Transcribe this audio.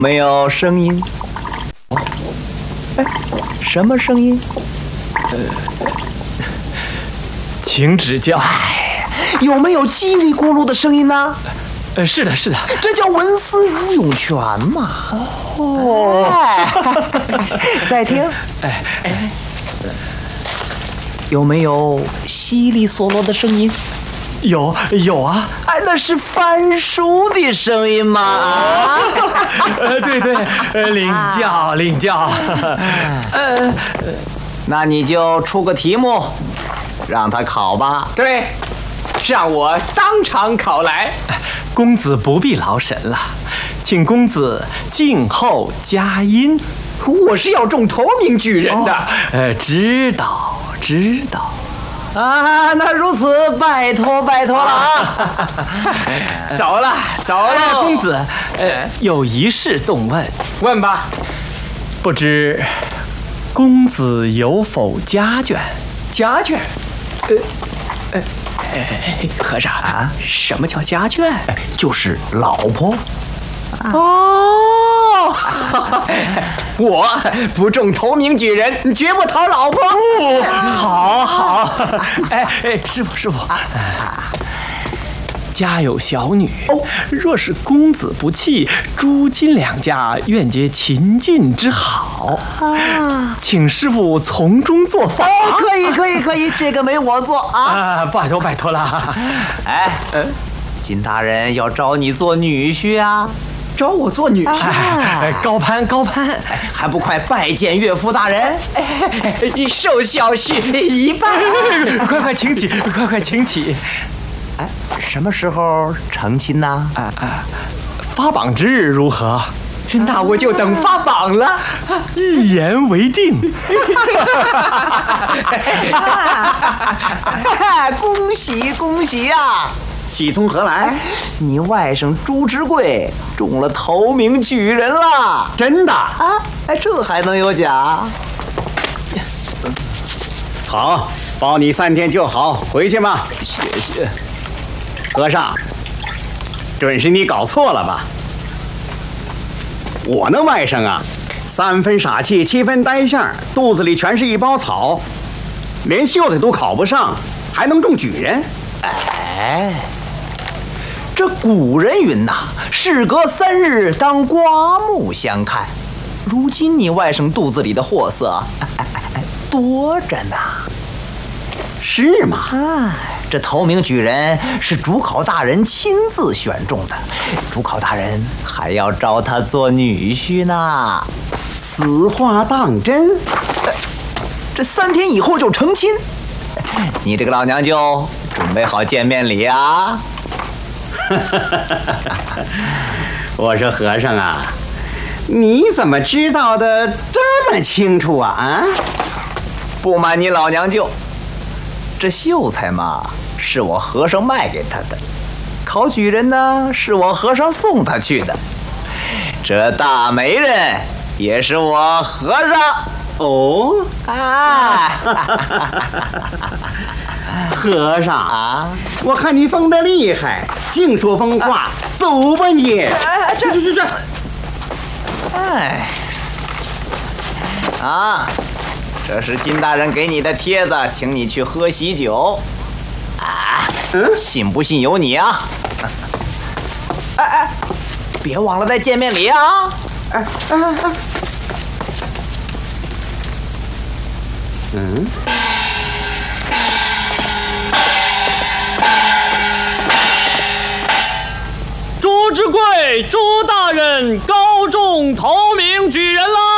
没有声音？哎，什么声音？ 请指教。 有没有叽里咕噜的声音呢？ 是的，是的， 这叫文思如涌泉嘛。再听，有没有稀里嗦啰的声音？ 有啊。 那是翻书的声音吗？ 对，领教。 那你就出个题目，让他考吧。 对，让我当场考来。 公子不必劳神了，请公子静候佳音。 我是要中头名举人的。 知道。 那如此拜托了啊！ 走了。 公子，有一事动问。 问吧。 不知公子有否家眷？ 家眷？和尚啊，什么叫家眷？ 就是老婆。 哦，我不中头名举人，绝不讨老婆。 好。师傅，家有小女，若是公子不弃，诸金两家愿结秦晋之好。请师傅从中做法。 可以，这个没我做啊！ 拜托了。 金大人要招你做女婿啊！ 招我做女婿？ 高攀， 还不快拜见岳父大人？ 受小婿一拜。 快请起。 什么时候成亲呢？ 发榜之日如何？ 那我就等发榜了。 一言为定。 恭喜呀！喜从何来？你外甥朱之贵中了头名举人了。 真的啊？这还能有假？ 好，包你3天就好，回去吧。 谢谢。 和尚，准是你搞错了吧？我那外甥啊，3分傻气，7分呆相，肚子里全是一包草，连秀才都考不上，还能中举人？ 这古人云呐，事隔3日当刮目相看。如今你外甥肚子里的货色多着呢。 是吗？ 这头名举人是主考大人亲自选中的，主考大人还要招他做女婿呢。 此话当真？ 这3天以后就成亲，你这个老娘舅准备好见面礼啊？ 我说和尚啊，你怎么知道的这么清楚啊？ 不瞒你老娘舅，这秀才嘛，是我和尚卖给他的；考举人呢，是我和尚送他去的；这大媒人也是我和尚。 哦，和尚啊， 我看你疯得厉害，净说疯话，走吧你！去！ 这是金大人给你的帖子，请你去喝喜酒。信不信由你啊！别忘了带见面礼啊！ 朱之贵，朱大人高中头名举人啦！